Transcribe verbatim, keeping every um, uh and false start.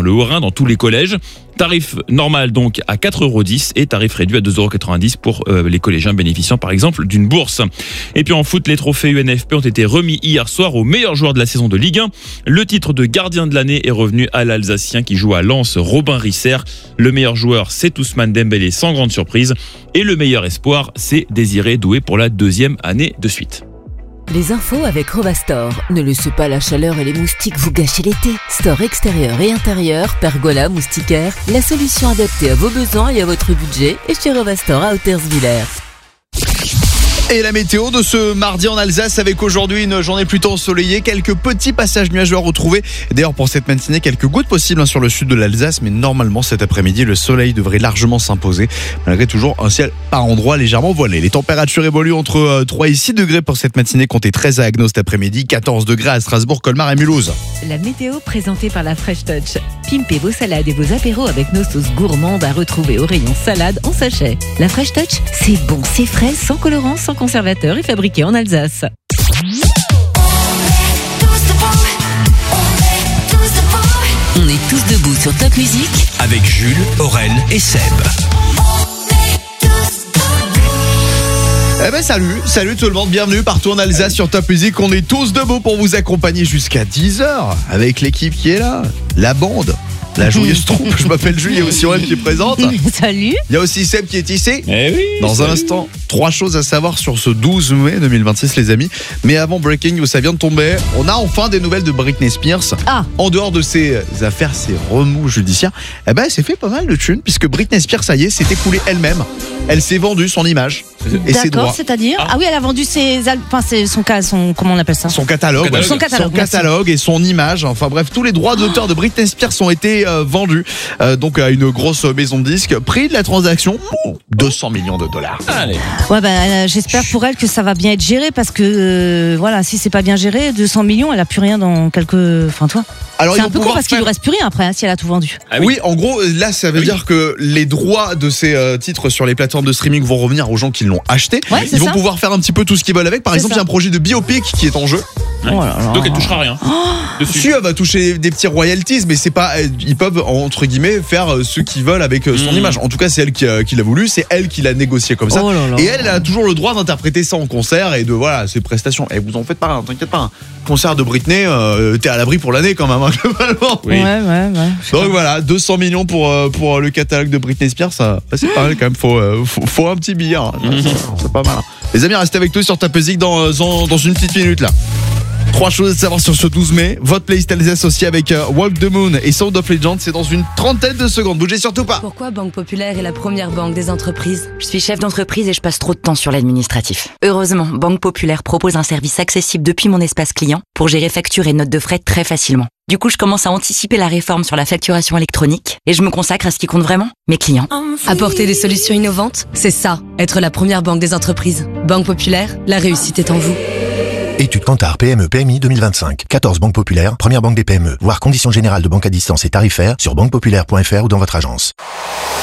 le Haut-Rhin, dans tous les collèges. Tarif normal donc à quatre euros dix et tarif réduit à deux euros quatre-vingt-dix pour euh, les collégiens bénéficiant par exemple d'une bourse. Et puis en foot, les trophées U N F P ont été remis hier soir au meilleur joueur de la saison de Ligue un. Le titre de gardien de l'année est revenu à l'Alsacien qui joue à Lens, Robin Risser. Le meilleur joueur, c'est Ousmane Dembélé sans grande surprise. Et le meilleur espoir, c'est Désiré Doué pour la deuxième année de suite. Les infos avec Rovastor. Ne laissez pas la chaleur et les moustiques vous gâcher l'été. Store extérieur et intérieur, pergola, moustiquaire, la solution adaptée à vos besoins et à votre budget est chez Rovastor à Hauterswiller. Et la météo de ce mardi en Alsace avec aujourd'hui une journée plutôt ensoleillée, quelques petits passages nuageux à retrouver. D'ailleurs pour cette matinée, quelques gouttes possibles hein, sur le sud de l'Alsace, mais normalement cet après-midi le soleil devrait largement s'imposer, malgré toujours un ciel par endroits légèrement voilé. Les températures évoluent entre euh, trois et six degrés pour cette matinée, comptez treize à Agno cet après-midi, quatorze degrés à Strasbourg, Colmar et Mulhouse. La météo présentée par la Fresh Touch. Pimpez vos salades et vos apéros avec nos sauces gourmandes à retrouver au rayon salade en sachet. La Fresh Touch, c'est bon, c'est frais, sans colorant, sans conservateur et fabriqué en Alsace. On est tous debout sur Top Music avec Jules, Aurel et Seb. Eh ben salut, salut tout le monde, bienvenue partout en Alsace sur Top Music. On est tous debout pour vous accompagner jusqu'à dix heures avec l'équipe qui est là, la bande. La joyeuse troupe, je m'appelle Jules, il y a aussi Aurel qui est présente. Salut. Il y a aussi Seb qui est ici. Eh oui, Dans salut. un instant, trois choses à savoir sur ce douze mai deux mille vingt-six les amis. Mais avant breaking, où ça vient de tomber, on a enfin des nouvelles de Britney Spears. Ah. En dehors de ses affaires, ses remous judiciaires, eh ben elle s'est fait pas mal de thunes puisque Britney Spears, ça y est, s'est écoulée elle-même. Elle s'est vendue son image et ses D'accord, droits. c'est-à-dire ah. ah oui, elle a vendu ses al- enfin c'est son cas, son comment on appelle ça Son catalogue, Son catalogue. Son catalogue, son catalogue et son image. Enfin bref, tous les droits d'auteur de Britney Spears ont été euh, vendus euh, donc à une grosse maison de disques. Prix de la transaction, deux cents millions de dollars. Allez. Ouais ben euh, j'espère pour elle que ça va bien être géré parce que euh, voilà, si c'est pas bien géré, deux cents millions, elle a plus rien dans quelques enfin toi. Alors C'est ils un vont peu con pouvoir parce qu'il faire- lui reste plus rien après hein, si elle a tout vendu. Ah oui. en gros, là, ça veut Oui. dire que les droits de ces euh, titres sur les plateformes de streaming vont revenir aux gens qui l'ont acheté. Ouais, c'est Ils vont ça. pouvoir faire un petit peu tout ce qu'ils veulent avec. Par C'est exemple, il y a ça. un projet de biopic qui est en jeu. Ouais. Oh là là. Donc elle touchera rien. Dessus. Si elle va toucher des petits royalties, mais c'est pas, euh, ils peuvent entre guillemets faire euh, ce qu'ils veulent avec euh, son Mmh. image. En tout cas, c'est elle qui, euh, qui l'a voulu, c'est elle qui l'a négocié comme ça. Oh là là. Et elle, elle a toujours le droit d'interpréter ça en concert et de voilà ses prestations. Et vous en faites pas, hein, t'inquiète pas. Un concert de Britney, euh, t'es à l'abri pour l'année quand même, hein, globalement. Oui. Ouais ouais ouais. je sais Donc pas. voilà, deux cents millions pour, euh, pour le catalogue de Britney Spears, ça, c'est pas mal quand même, faut, euh, faut, faut un petit billet, hein. C'est pas mal. hein. Les amis, restez avec nous sur Top Music dans, dans, dans une petite minute là. Trois choses à savoir sur ce douze mai. Votre playlist Alsace aussi avec euh, Walk the Moon et Sound of Legend, c'est dans une trentaine de secondes. Bougez surtout pas. Pourquoi Banque Populaire est la première banque des entreprises ? Je suis chef d'entreprise et je passe trop de temps sur l'administratif. Heureusement, Banque Populaire propose un service accessible depuis mon espace client pour gérer factures et notes de frais très facilement. Du coup, je commence à anticiper la réforme sur la facturation électronique et je me consacre à ce qui compte vraiment, mes clients. Apporter des solutions innovantes, c'est ça, être la première banque des entreprises. Banque Populaire, la réussite est en vous. Étude Kantar P M E P M I deux mille vingt-cinq. quatorze banques populaires, première banque des P M E. Voir conditions générales de banque à distance et tarifaires sur banque populaire point f r ou dans votre agence.